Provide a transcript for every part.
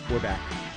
We're back.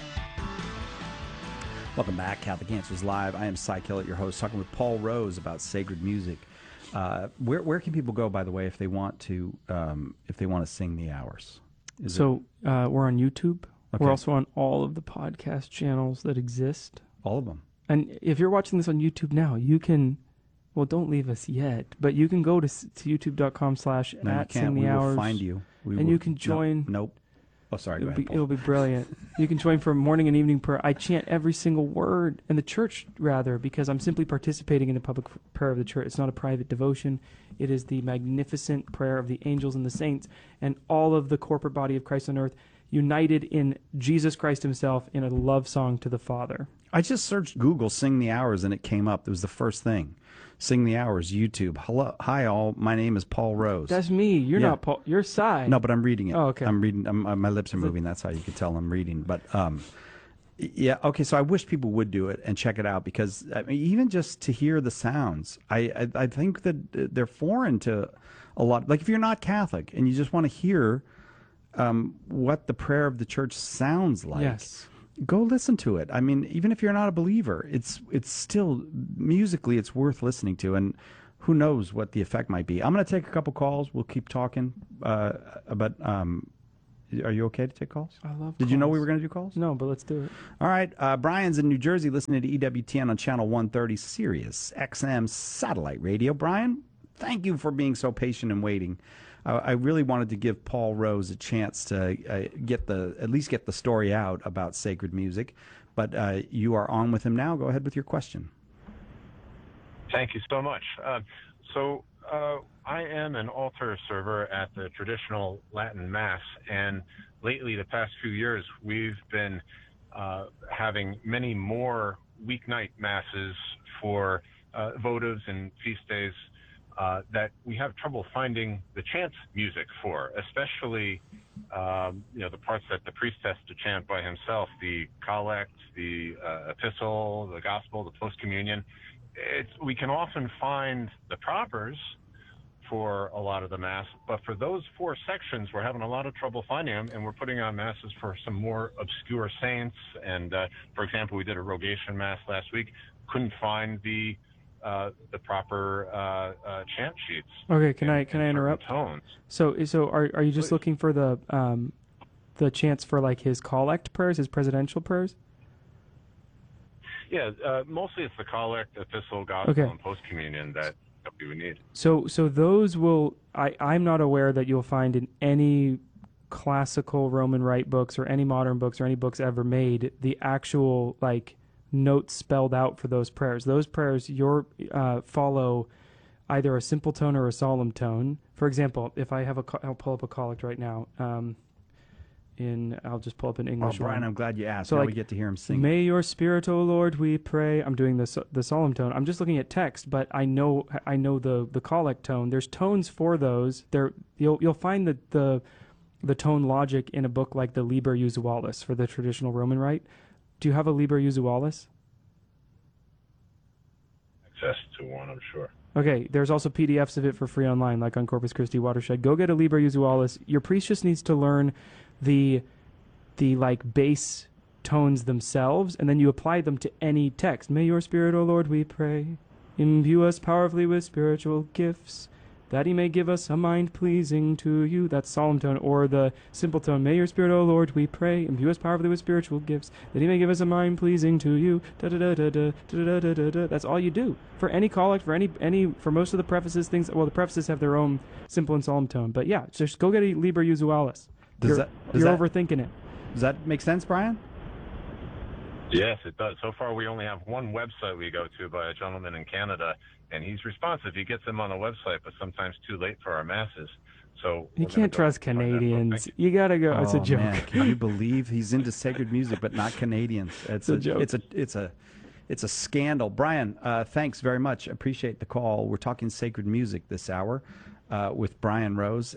Welcome back, Catholic Answers Live. I am Cy Kellett, your host, talking with Paul Rose about sacred music. Where can people go, by the way, if they want to sing the hours? We're on YouTube. Okay. We're also on all of the podcast channels that exist. All of them. And if you're watching this on YouTube now, you can, well, don't leave us yet, but you can go to youtube.com/@singthehours. We will find you. You can join. Nope. Oh, sorry. Go ahead, Paul. It'll be brilliant. You can join for morning and evening prayer. I chant every single word in the church, rather, because I'm simply participating in the public prayer of the church. It's not a private devotion. It is the magnificent prayer of the angels and the saints and all of the corporate body of Christ on earth, united in Jesus Christ himself in a love song to the Father. I just searched Google Sing the Hours and it came up. It was the first thing. Sing the Hours, YouTube. Hello, hi all. My name is Paul Rose. That's me. You're not Paul. You're Cy. No, but I'm reading it. Oh, okay. I'm reading. My lips are moving. That's how you can tell I'm reading. But yeah, okay. So I wish people would do it and check it out because I mean, even just to hear the sounds, I think that they're foreign to a lot. Like if you're not Catholic and you just want to hear what the prayer of the church sounds like. Yes. Go listen to it. I mean, even if you're not a believer, it's still musically it's worth listening to, and who knows what the effect might be. I'm going to take a couple calls. We'll keep talking. But are you okay to take calls? I love calls. Did you know we were going to do calls? No, but let's do it. All right. Brian's in New Jersey listening to EWTN on channel 130 Sirius XM satellite radio. Brian, thank you for being so patient and waiting. I really wanted to give Paul Rose a chance to at least get the story out about sacred music, but you are on with him now. Go ahead with your question. Thank you so much. I am an altar server at the traditional Latin Mass, and lately, the past few years, we've been having many more weeknight masses for votives and feast days that we have trouble finding the chant music for, especially the parts that the priest has to chant by himself, the collect, the epistle, the gospel, the post-communion. We can often find the propers for a lot of the Mass, but for those four sections, we're having a lot of trouble finding them, and we're putting on Masses for some more obscure saints. And, for example, we did a Rogation Mass last week, couldn't find the proper chant sheets. Okay, can I interrupt? Tones. So are you just looking for the chants for like his collect prayers, his presidential prayers? Yeah, mostly it's the collect, epistle, gospel, and post communion that we would need. So those will I'm not aware that you'll find in any classical Roman Rite books or any modern books or any books ever made the actual like notes spelled out for those prayers. Those prayers follow either a simple tone or a solemn tone. For example, if I have I'll pull up a collect right now. I'll just pull up an English one. Brian, I'm glad you asked. So now we get to hear him sing. May your Spirit, O Lord, we pray. I'm doing the solemn tone. I'm just looking at text, but I know the collect tone. There's tones for those. You'll find the tone logic in a book like the Liber Usualis for the traditional Roman Rite. Do you have a Liber Usualis? Access to one, I'm sure. Okay, there's also PDFs of it for free online, like on Corpus Christi Watershed. Go get a Liber Usualis. Your priest just needs to learn the like bass tones themselves, and then you apply them to any text. May your Spirit, O Lord, we pray, imbue us powerfully with spiritual gifts, that he may give us a mind pleasing to you. That's solemn tone. Or the simple tone. May your Spirit, O Lord, we pray, imbue us powerfully with spiritual gifts, that he may give us a mind pleasing to you. Da da da da da da da da da. That's all you do for any collect, for most of the prefaces. The prefaces have their own simple and solemn tone. But yeah, just go get a Liber Usualis. You're overthinking it. Does that make sense, Brian? Yes, it does. So far, we only have one website we go to by a gentleman in Canada, and he's responsive. He gets them on the website, but sometimes too late for our masses. So you can't trust Canadians. You gotta go. It's a joke. Man, can you believe he's into sacred music, but not Canadians? It's a joke. It's a scandal. Brian, thanks very much. Appreciate the call. We're talking sacred music this hour. With Brian Rose.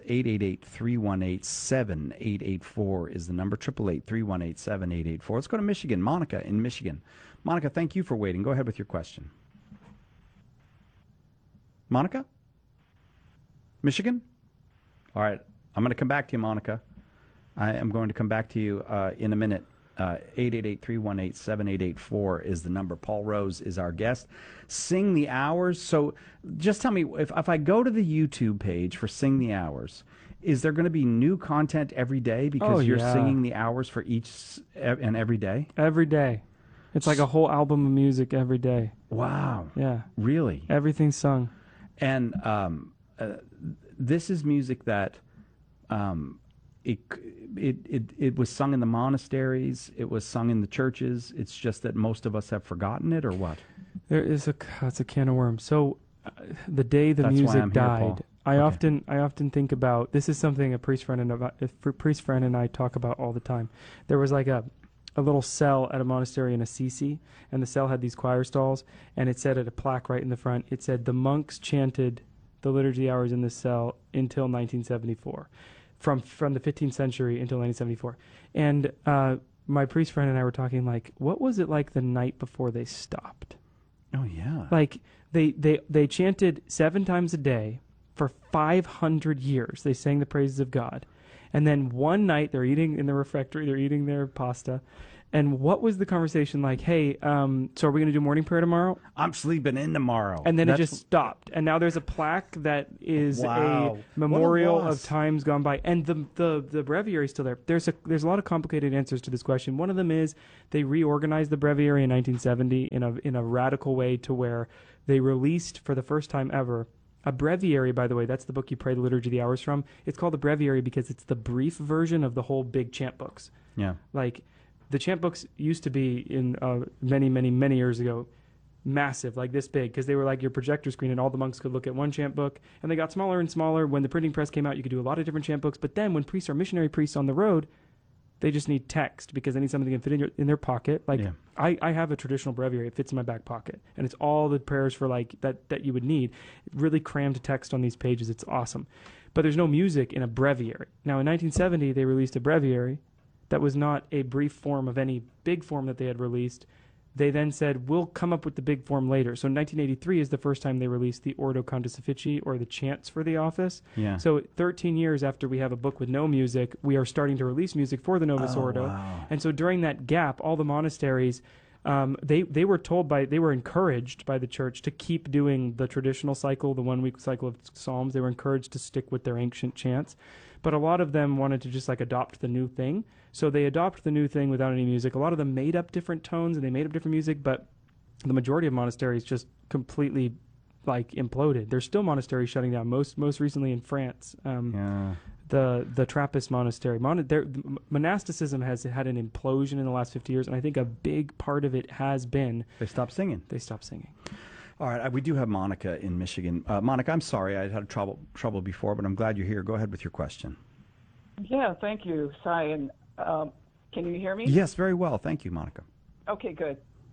888-318-7884 is the number. 888-318-7884. Let's go to Michigan. Monica in Michigan. Monica, thank you for waiting. Go ahead with your question. Monica? Michigan? All right. I'm going to come back to you, Monica. I am going to come back to you in a minute. 888-318-7884 is the number. Paul Rose is our guest. Sing the Hours. So just tell me, if I go to the YouTube page for Sing the Hours, is there going to be new content every day because you're singing the hours for each and every day? Every day. It's like a whole album of music every day. Wow. Yeah. Really? Everything's sung. And this is music that it was sung in the monasteries. It was sung in the churches. It's just that most of us have forgotten it, or what? It's a can of worms. So the day the music died, I often think about, this is something a priest friend and I talk about all the time. There was like a little cell at a monastery in Assisi, and the cell had these choir stalls, and it said at a plaque right in the front, it said the monks chanted the liturgy hours in this cell until 1974, from the 15th century until 1974. And my priest friend and I were talking, like, what was it like the night before they stopped? Oh yeah. Like they chanted 7 times a day for 500 years. They sang the praises of God. And then one night they're eating in the refectory, they're eating their pasta. And what was the conversation like? Hey, so are we going to do morning prayer tomorrow? I'm sleeping in tomorrow. And then it just stopped. And now there's a plaque that is a memorial of times gone by. And the breviary is still there. There's a lot of complicated answers to this question. One of them is they reorganized the breviary in 1970 in a radical way to where they released for the first time ever a breviary. By the way, that's the book you pray the Liturgy of the Hours from. It's called the breviary because it's the brief version of the whole big chant books. Yeah. Like, the chant books used to be in many years ago, massive, like this big, because they were like your projector screen, and all the monks could look at one chant book. And they got smaller and smaller. When the printing press came out, you could do a lot of different chant books. But then when priests are missionary priests on the road, they just need text because they need something that can fit in their pocket. Like I have a traditional breviary; it fits in my back pocket, and it's all the prayers for like that you would need. Really crammed text on these pages. It's awesome, but there's no music in a breviary. Now in 1970, they released a breviary that was not a brief form of any big form that they had released. They then said, we'll come up with the big form later. So 1983 is the first time they released the Ordo Condicifici, or the chants for the office. Yeah. So 13 years after we have a book with no music, we are starting to release music for the Novus Ordo. Wow. And so during that gap, all the monasteries, they were encouraged by the church to keep doing the traditional cycle, the 1 week cycle of Psalms. They were encouraged to stick with their ancient chants. But a lot of them wanted to just like adopt the new thing. So they adopted the new thing without any music. A lot of them made up different tones and they made up different music, but the majority of monasteries just completely like imploded. There's still monasteries shutting down. Most recently in France, the Trappist monastery. Monasticism has had an implosion in the last 50 years, and I think a big part of it has been They stopped singing. All right, we do have Monica in Michigan. Monica, I'm sorry I had trouble before, but I'm glad you're here. Go ahead with your question. Yeah, thank you, Cy. And can you hear me? Yes, very well. Thank you, Monica. Okay, good.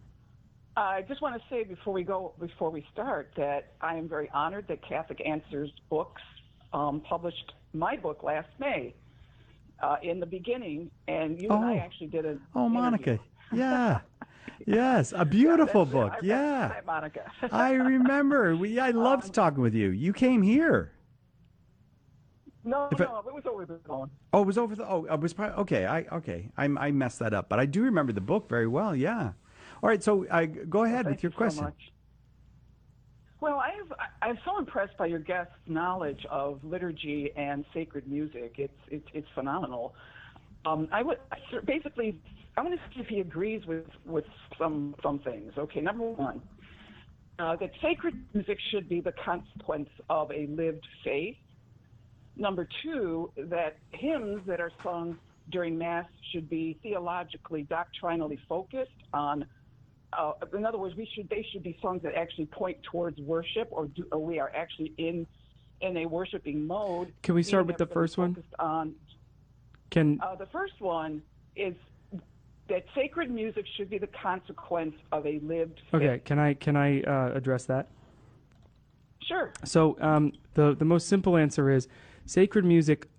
I just want to say before we start, that I am very honored that Catholic Answers Books published my book last May. In the beginning, and you and I actually did an interview. Monica, yeah. Yes, a beautiful book. I yeah, that, Monica. I remember. I loved talking with you. You came here. No, it was over the phone. Oh, it was over the. Oh, it was probably okay. I messed that up, but I do remember the book very well. Yeah. All right, so go ahead with your question. So much. Well, I'm so impressed by your guest's knowledge of liturgy and sacred music. It's phenomenal. I want to see if he agrees with some things. Okay, number one, that sacred music should be the consequence of a lived faith. Number two, that hymns that are sung during Mass should be theologically, doctrinally focused on. In other words, they should be songs that actually point towards worship, or we are actually in a worshiping mode. Can we start with the first one? The first one is that sacred music should be the consequence of a lived faith. Okay, can I address that? Sure. So the most simple answer is sacred music